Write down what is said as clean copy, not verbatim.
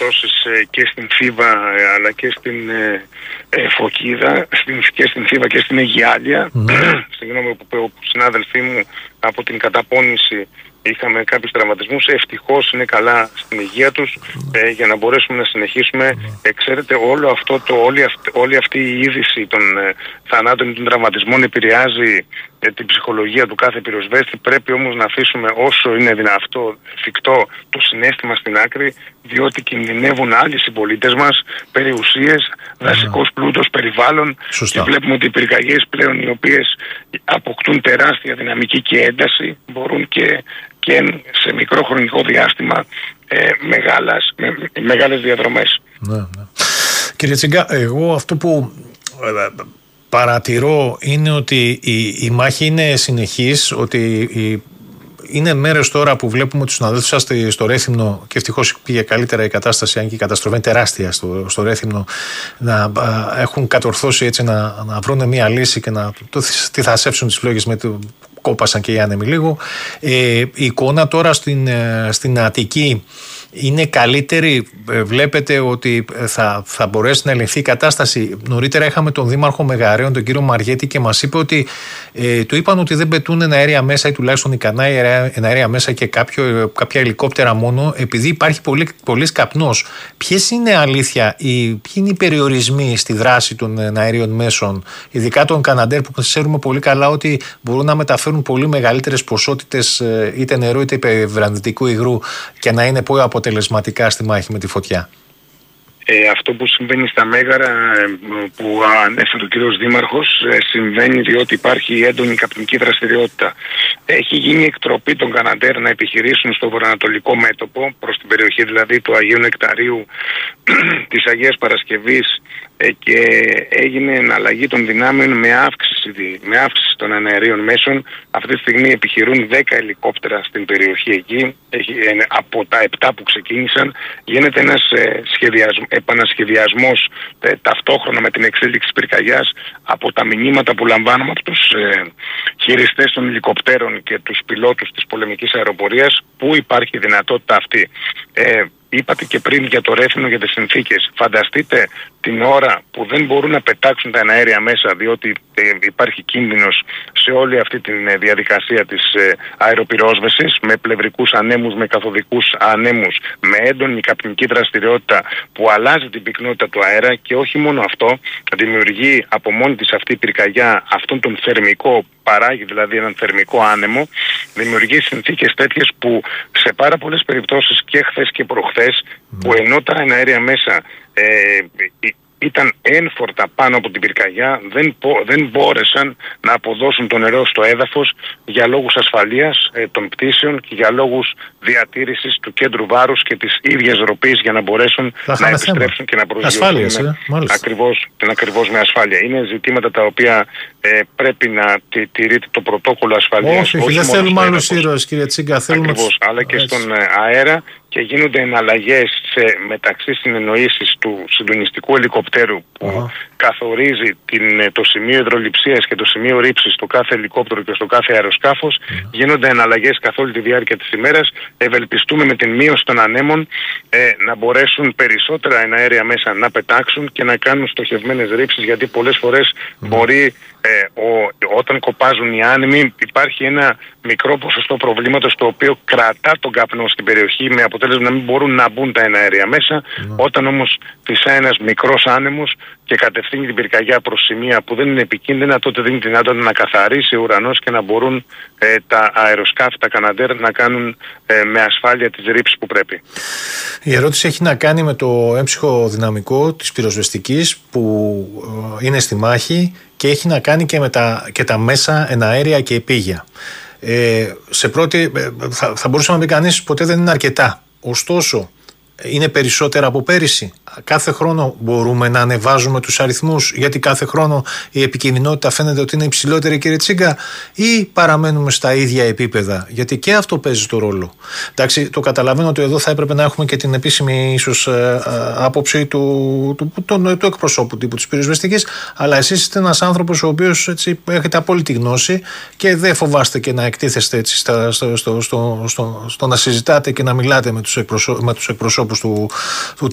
περιπτώσεις και στην Θήβα αλλά και στην Φωκίδα, και στην Θήβα και στην Αιγιάλια. Συγγνώμη που συνάδελφοί μου από την καταπώνηση είχαμε κάποιους τραυματισμούς. Ευτυχώς είναι καλά στην υγεία τους για να μπορέσουμε να συνεχίσουμε. Ξέρετε, όλη αυτή η είδηση των θανάτων ή των τραυματισμών επηρεάζει την ψυχολογία του κάθε πυροσβέστη. Πρέπει όμως να αφήσουμε όσο είναι δυνατό εφικτό το συναίσθημα στην άκρη, διότι κινδυνεύουν άλλοι συμπολίτες μας, περιουσίες, δασικός πλούτος, περιβάλλον. Σωστά. Και βλέπουμε ότι οι πυρκαγιές πλέον, οι οποίες αποκτούν τεράστια δυναμική και ένταση, μπορούν και σε μικρό χρονικό διάστημα μεγάλες διαδρομές. Ναι. Κύριε Τσίγκα, εγώ αυτό που παρατηρώ είναι ότι η μάχη είναι συνεχής, ότι είναι μέρες τώρα που βλέπουμε τους συναδέλφους σας στο Ρέθυμνο, και ευτυχώς πήγε καλύτερα η κατάσταση, αν και η καταστροφή είναι τεράστια στο Ρέθυμνο, να έχουν κατορθώσει έτσι να βρουν μια λύση και να θασέψουν τις φλόγες με το κόπασαν και οι άνεμοι λίγο. Η εικόνα τώρα στην Αττική είναι καλύτερη? Βλέπετε ότι θα μπορέσει να ελεγχθεί η κατάσταση? Νωρίτερα είχαμε τον Δήμαρχο Μεγαρέων, τον κύριο Μαριέτη, και μας είπε ότι του είπαν ότι δεν πετούν εναέρια μέσα, ή τουλάχιστον ικανά εναέρια μέσα, και κάποια ελικόπτερα μόνο, επειδή υπάρχει πολύς καπνός. Ποιες είναι αλήθεια, ποιοι είναι οι περιορισμοί στη δράση των εναέριων μέσων, ειδικά των Καναντέρ, που ξέρουμε πολύ καλά ότι μπορούν να μεταφέρουν πολύ μεγαλύτερες ποσότητες είτε νερού είτε βραδυτικού υγρού και να είναι πολύ αποτελεσματικά στη μάχη με τη φωτιά? Αυτό που συμβαίνει στα Μέγαρα που ανέφερε ο κύριος Δήμαρχος συμβαίνει διότι υπάρχει έντονη καπνική δραστηριότητα. Έχει γίνει εκτροπή των Καναντέρ να επιχειρήσουν στο βορειοανατολικό μέτωπο, προς την περιοχή δηλαδή του Αγίου Νεκταρίου της Αγίας Παρασκευής, και έγινε εναλλαγή των δυνάμεων με αύξηση των εναερίων μέσων. Αυτή τη στιγμή επιχειρούν 10 ελικόπτερα στην περιοχή εκεί. Από τα 7 που ξεκίνησαν γίνεται ένας επανασχεδιασμός ταυτόχρονα με την εξέλιξη της πυρκαγιάς. Από τα μηνύματα που λαμβάνουμε από τους χειριστές των ελικοπτέρων και τους πιλότους της πολεμικής αεροπορίας, που υπάρχει δυνατότητα αυτή. Είπατε και πριν για το Ρέθυμνο, για τις συνθήκες. Φανταστείτε την ώρα που δεν μπορούν να πετάξουν τα εναέρια μέσα, διότι υπάρχει κίνδυνος σε όλη αυτή τη διαδικασία της αεροπυρόσβεσης, με πλευρικούς ανέμους, με καθοδικούς ανέμους, με έντονη καπνική δραστηριότητα που αλλάζει την πυκνότητα του αέρα, και όχι μόνο αυτό, δημιουργεί από μόνη της αυτή η πυρκαγιά αυτόν τον θερμικό, παράγει δηλαδή έναν θερμικό άνεμο, δημιουργεί συνθήκες τέτοιες που σε πάρα πολλές περιπτώσεις, και χθες και προχθές, που ενώ τα εναέρια μέσα ήταν ένφορτα πάνω από την πυρκαγιά, δεν μπόρεσαν να αποδώσουν το νερό στο έδαφος για λόγους ασφαλείας των πτήσεων και για λόγους διατήρησης του κέντρου βάρους και της ίδιας ροπής, για να μπορέσουν να επιστρέψουν και να προσγειώσουν ακριβώς με ασφάλεια. Είναι ζητήματα τα οποία πρέπει να τηρείται το πρωτόκολλο ασφαλείας. Όχι, δεν θέλουμε άλλους ήρωες, κύριε Τσίγκα. Ακριβώς, αλλά και στον αέρα, και γίνονται εναλλαγές μεταξύ συνεννοήσεις του συντονιστικού ελικοπτέρου που καθορίζει το σημείο υδρολειψίας και το σημείο ρήψης στο κάθε ελικόπτερο και στο κάθε αεροσκάφος. Γίνονται εναλλαγές καθ' όλη τη διάρκεια της ημέρας. Ευελπιστούμε με την μείωση των ανέμων να μπορέσουν περισσότερα εναέρια μέσα να πετάξουν και να κάνουν στοχευμένες ρήψεις, γιατί πολλές φορές μπορεί όταν κοπάζουν οι άνεμοι υπάρχει ένα μικρό ποσοστό προβλήματος, το οποίο κρατά τον καπνό στην περιοχή, με αποτέλεσμα να μην μπορούν να μπουν τα εναέρια μέσα. Όταν όμως φυσάει ένας μικρός άνεμος και κατευθύνει την πυρκαγιά προς σημεία που δεν είναι επικίνδυνα, τότε δίνει τη δυνατότητα να καθαρίσει ο ουρανός και να μπορούν τα αεροσκάφη, τα Καναντέρ, να κάνουν με ασφάλεια τις ρήψεις που πρέπει. Η ερώτηση έχει να κάνει με το έμψυχο δυναμικό της πυροσβεστικής που είναι στη μάχη, και έχει να κάνει και με τα μέσα εναέρια και επίγεια. Σε πρώτη, θα μπορούσε να πει κανείς, ποτέ δεν είναι αρκετά. Ωστόσο, είναι περισσότερα από πέρυσι. Κάθε χρόνο μπορούμε να ανεβάζουμε τους αριθμούς, γιατί κάθε χρόνο η επικινδυνότητα φαίνεται ότι είναι υψηλότερη, κύριε Τσίγκα, ή παραμένουμε στα ίδια επίπεδα? Γιατί και αυτό παίζει το ρόλο. Εντάξει, το καταλαβαίνω ότι εδώ θα έπρεπε να έχουμε και την επίσημη ίσως άποψη του εκπροσώπου τύπου της πυροσβεστικής, αλλά εσείς είστε ένας άνθρωπος ο οποίος έτσι έχετε απόλυτη γνώση και δεν φοβάστε και να εκτίθεστε έτσι στο να συζητάτε και να μιλάτε με τους εκπροσώπους του